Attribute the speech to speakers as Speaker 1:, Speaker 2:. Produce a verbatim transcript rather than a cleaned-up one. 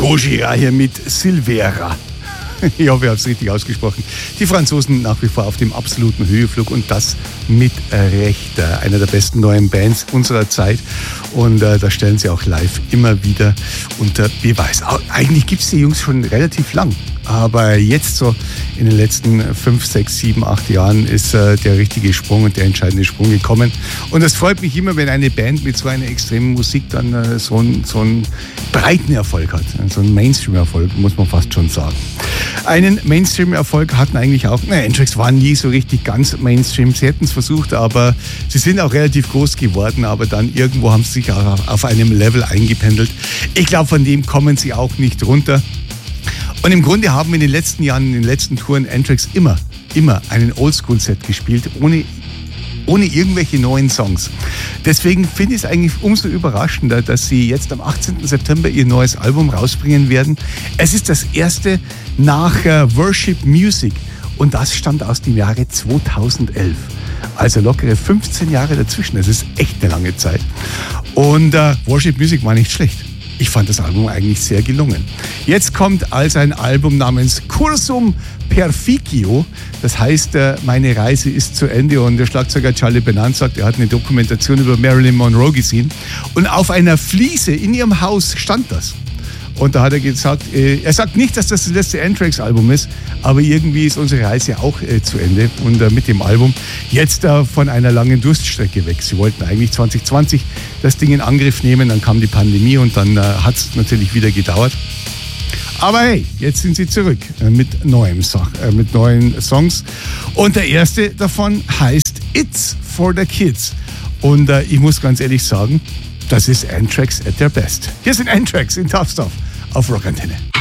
Speaker 1: Gojira hier mit Silvera. Ich hoffe, ich habe es richtig ausgesprochen. Die Franzosen nach wie vor auf dem absoluten Höheflug und das mit Recht. Einer der besten neuen Bands unserer Zeit. Und äh, da stellen sie auch live immer wieder unter Beweis. Eigentlich gibt es die Jungs schon relativ lang. Aber jetzt so in den letzten fünf, sechs, sieben, acht Jahren ist äh, der richtige Sprung und der entscheidende Sprung gekommen. Und es freut mich immer, wenn eine Band mit so einer extremen Musik dann äh, so, ein, so einen breiten Erfolg hat. So einen Mainstream-Erfolg, muss man fast schon sagen. Einen Mainstream-Erfolg hatten eigentlich auch, naja, Anthrax waren nie so richtig ganz Mainstream. Sie hätten es versucht, aber sie sind auch relativ groß geworden. Aber dann irgendwo haben sie sich auch auf einem Level eingependelt. Ich glaube, von dem kommen sie auch nicht runter. Und im Grunde haben wir in den letzten Jahren, in den letzten Touren Anthrax immer, immer einen Oldschool-Set gespielt, ohne, ohne irgendwelche neuen Songs. Deswegen finde ich es eigentlich umso überraschender, dass sie jetzt am achtzehnten September ihr neues Album rausbringen werden. Es ist das erste nach äh, Worship Music und das stammt aus dem Jahre zweitausendelf. Also lockere fünfzehn Jahre dazwischen, das ist echt eine lange Zeit. Und äh, Worship Music war nicht schlecht. Ich fand das Album eigentlich sehr gelungen. Jetzt kommt also ein Album namens Cursum Perficio. Das heißt, meine Reise ist zu Ende. Und der Schlagzeuger Charlie Benant sagt, er hat eine Dokumentation über Marilyn Monroe gesehen. Und auf einer Fliese in ihrem Haus stand das. Und da hat er gesagt, äh, er sagt nicht, dass das das letzte Anthrax-Album ist, aber irgendwie ist unsere Reise auch äh, zu Ende. Und äh, mit dem Album jetzt äh, von einer langen Durststrecke weg. Sie wollten eigentlich zwanzig zwanzig das Ding in Angriff nehmen, dann kam die Pandemie und dann äh, hat es natürlich wieder gedauert. Aber hey, jetzt sind sie zurück äh, mit, neuem Sach, äh, mit neuen Songs. Und der erste davon heißt It's for the Kids. Und äh, ich muss ganz ehrlich sagen, das ist Anthrax at their best. Hier sind Anthrax in Tough Stuff auf Rockantenne.